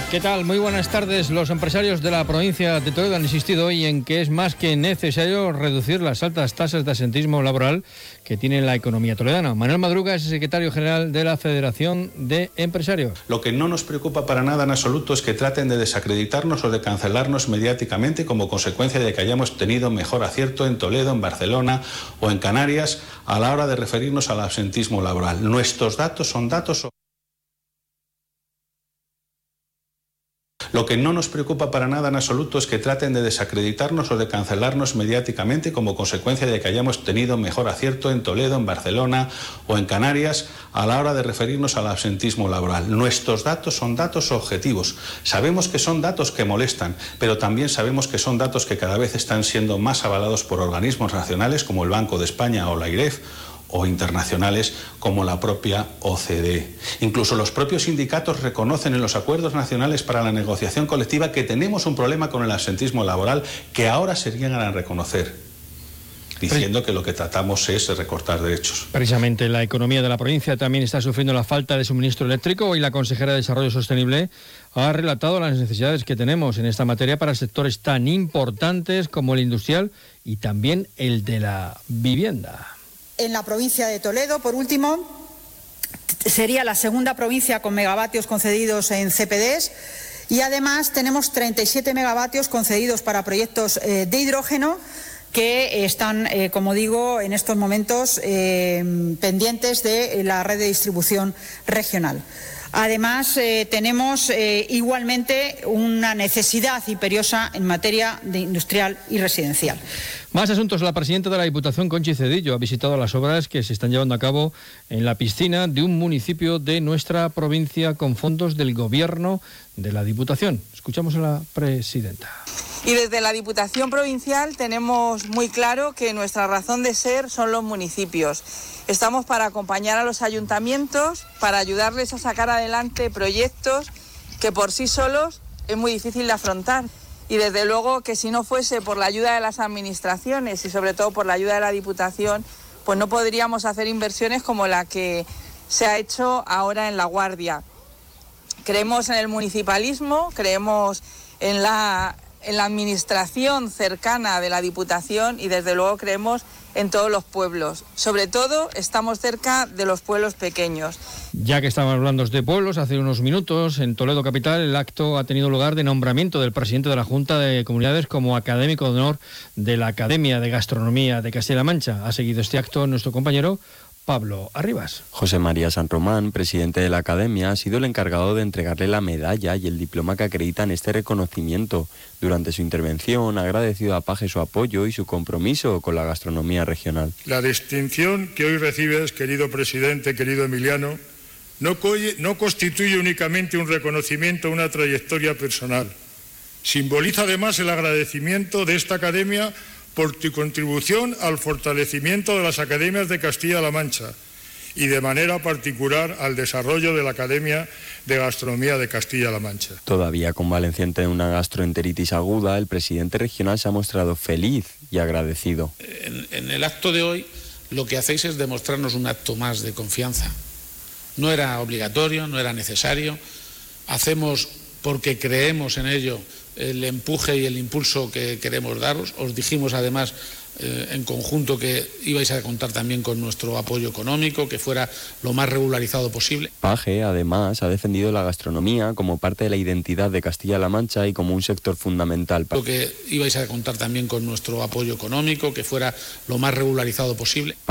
¿Qué tal? Muy buenas tardes. Los empresarios de la provincia de Toledo han insistido hoy en que es más que necesario reducir las altas tasas de absentismo laboral que tiene la economía toledana. Manuel Madruga es el secretario general de la Federación de Empresarios. Lo que no nos preocupa para nada en absoluto es que traten de desacreditarnos o de cancelarnos mediáticamente como consecuencia de que hayamos tenido mejor acierto en Toledo, en Barcelona o en Canarias a la hora de referirnos al absentismo laboral. Nuestros datos son datos. Lo que no nos preocupa para nada en absoluto es que traten de desacreditarnos o de cancelarnos mediáticamente como consecuencia de que hayamos tenido mejor acierto en Toledo, en Barcelona o en Canarias a la hora de referirnos al absentismo laboral. Nuestros datos son datos objetivos. Sabemos que son datos que molestan, pero también sabemos que son datos que cada vez están siendo más avalados por organismos nacionales como el Banco de España o la IREF, o internacionales como la propia OCDE. Incluso los propios sindicatos reconocen en los acuerdos nacionales para la negociación colectiva que tenemos un problema con el absentismo laboral que ahora se niegan a reconocer, diciendo que lo que tratamos es de recortar derechos. Precisamente la economía de la provincia también está sufriendo la falta de suministro eléctrico y la consejera de Desarrollo Sostenible ha relatado las necesidades que tenemos en esta materia para sectores tan importantes como el industrial y también el de la vivienda. En la provincia de Toledo, por último, sería la segunda provincia con megavatios concedidos en CPDs y además tenemos 37 megavatios concedidos para proyectos de hidrógeno que están, como digo, en estos momentos pendientes de la red de distribución regional. Además, tenemos igualmente una necesidad imperiosa en materia de industrial y residencial. Más asuntos. La presidenta de la Diputación, Conchi Cedillo, ha visitado las obras que se están llevando a cabo en la piscina de un municipio de nuestra provincia con fondos del Gobierno de la Diputación. Escuchamos a la presidenta. Y desde la Diputación Provincial tenemos muy claro que nuestra razón de ser son los municipios. Estamos para acompañar a los ayuntamientos, para ayudarles a sacar adelante proyectos que por sí solos es muy difícil de afrontar. Y desde luego que si no fuese por la ayuda de las administraciones y sobre todo por la ayuda de la Diputación, pues no podríamos hacer inversiones como la que se ha hecho ahora en La Guardia. Creemos en el municipalismo, creemos en la administración cercana de la Diputación y desde luego creemos en todos los pueblos. Sobre todo estamos cerca de los pueblos pequeños. Ya que estamos hablando de pueblos, hace unos minutos en Toledo Capital el acto ha tenido lugar de nombramiento del presidente de la Junta de Comunidades como académico de honor de la Academia de Gastronomía de Castilla-La Mancha. Ha seguido este acto nuestro compañero Pablo Arribas. José María San Román, presidente de la Academia, ha sido el encargado de entregarle la medalla y el diploma que acreditan este reconocimiento. Durante su intervención ha agradecido a Paje su apoyo y su compromiso con la gastronomía regional. La distinción que hoy recibes, querido presidente, querido Emiliano, no constituye únicamente un reconocimiento a una trayectoria personal. Simboliza además el agradecimiento de esta Academia por tu contribución al fortalecimiento de las academias de Castilla-La Mancha y de manera particular al desarrollo de la Academia de Gastronomía de Castilla-La Mancha. Todavía convaleciente de una gastroenteritis aguda, el presidente regional se ha mostrado feliz y agradecido. En el acto de hoy lo que hacéis es demostrarnos un acto más de confianza. No era obligatorio, no era necesario. Hacemos porque creemos en ello el empuje y el impulso que queremos daros. Os dijimos además en conjunto que ibais a contar también con nuestro apoyo económico, que fuera lo más regularizado posible. Paje además ha defendido la gastronomía como parte de la identidad de Castilla-La Mancha y como un sector fundamental. Que ibais a contar también con nuestro apoyo económico, que fuera lo más regularizado posible.